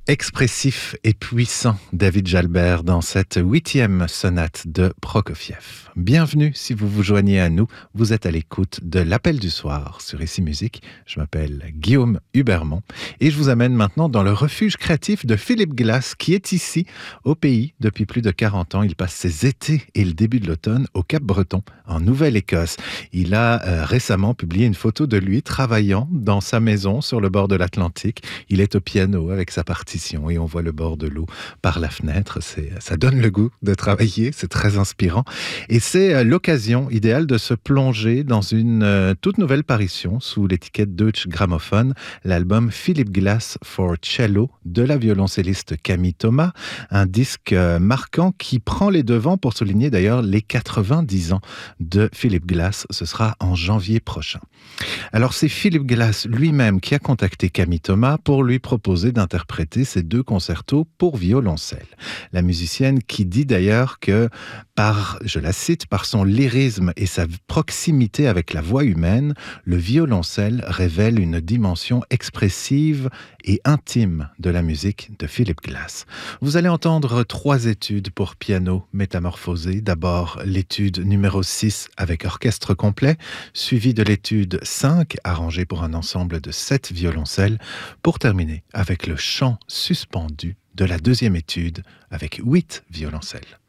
Expressif et puissant, David Jalbert dans cette 8e sonate de Prokofiev. Bienvenue si vous vous joignez à nous, vous êtes à l'écoute de l'Appel du soir sur Ici Musique. Je m'appelle Guillaume Hubermont et je vous amène maintenant dans le refuge créatif de Philip Glass qui est ici au pays depuis plus de 40 ans. Il passe ses étés et le début de l'automne au Cap-Breton en Nouvelle-Écosse. Il a récemment publié une photo de lui travaillant dans sa maison sur le bord de l'Atlantique. Il est au piano avec sa partition et on voit le bord de l'eau par la fenêtre. Ça donne le goût de travailler, c'est très inspirant. Et c'est l'occasion idéale de se plonger dans une toute nouvelle parution sous l'étiquette Deutsche Grammophon, l'album Philip Glass for Cello de la violoncelliste Camille Thomas, un disque marquant qui prend les devants pour souligner d'ailleurs les 90 ans de Philip Glass. Ce sera en janvier prochain. Alors c'est Philip Glass lui-même qui a contacté Camille Thomas pour lui proposer d'interpréter ces 2 concertos pour violoncelle. La musicienne qui dit d'ailleurs que je la cite, par son lyrisme et sa proximité avec la voix humaine, le violoncelle révèle une dimension expressive et intime de la musique de Philip Glass. Vous allez entendre 3 études pour piano métamorphosées. D'abord l'étude numéro 6 avec orchestre complet, suivie de l'étude 5 arrangée pour un ensemble de 7 violoncelles, pour terminer avec le chant suspendu de la 2e étude avec 8 violoncelles.